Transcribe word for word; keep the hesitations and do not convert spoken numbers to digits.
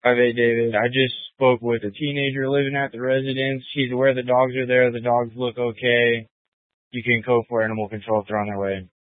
Hey, David. I just spoke with a teenager living at the residence. He's aware the dogs are there. The dogs look okay. You can code for animal control if they're on their way.